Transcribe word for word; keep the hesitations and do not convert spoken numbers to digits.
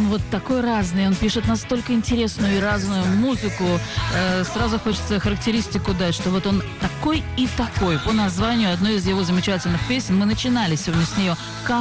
он вот такой разный, он пишет настолько интересную и разную музыку. Э, сразу хочется характеристику дать, что вот он такой и такой. По названию одной из его замечательных песен мы начинали сегодня с нее.